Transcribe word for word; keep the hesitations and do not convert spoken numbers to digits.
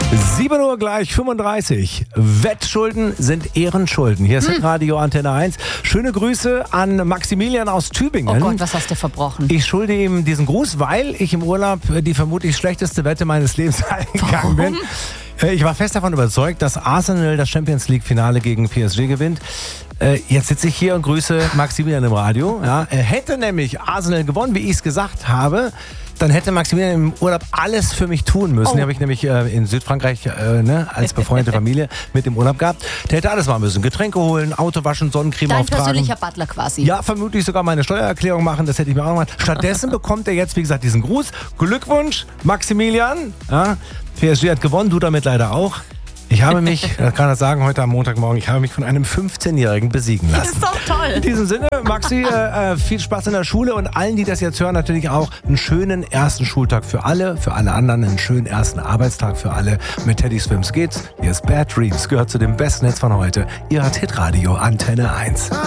sieben Uhr gleich fünfunddreißig. Wettschulden sind Ehrenschulden. Hier ist hm. Radio Antenne eins. Schöne Grüße an Maximilian aus Tübingen. Oh Gott, was hast du verbrochen? Ich schulde ihm diesen Gruß, weil ich im Urlaub die vermutlich schlechteste Wette meines Lebens eingegangen bin. Ich war fest davon überzeugt, dass Arsenal das Champions League Finale gegen P S G gewinnt. Jetzt sitze ich hier und grüße Maximilian im Radio. Ja, hätte nämlich Arsenal gewonnen, wie ich es gesagt habe, dann hätte Maximilian im Urlaub alles für mich tun müssen. Oh. Die habe ich nämlich äh, in Südfrankreich äh, ne, als befreundete Familie mit im Urlaub gehabt. Der hätte alles machen müssen. Getränke holen, Auto waschen, Sonnencreme Dein auftragen. Dein persönlicher Butler quasi. Ja, vermutlich sogar meine Steuererklärung machen. Das hätte ich mir auch gemacht. Stattdessen bekommt er jetzt, wie gesagt, diesen Gruß. Glückwunsch, Maximilian. Ja, P S G hat gewonnen, du damit leider auch. Ich habe mich, das kann ich sagen, heute am Montagmorgen, ich habe mich von einem fünfzehnjährigen besiegen lassen. Das ist doch toll. In diesem Sinne, Maxi, äh, viel Spaß in der Schule und allen, die das jetzt hören, natürlich auch einen schönen ersten Schultag für alle, für alle anderen einen schönen ersten Arbeitstag für alle. Mit Teddy Swims geht's. Hier ist Bad Dreams, gehört zu dem besten Netz von heute. Ihr hört Hitradio Antenne eins.